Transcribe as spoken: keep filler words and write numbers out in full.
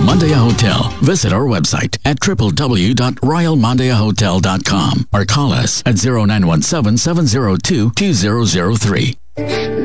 Mandaya Hotel. Visit our website at w w w dot royal mandaya hotel dot com or call us at zero nine one seven, seven zero two, two zero zero three.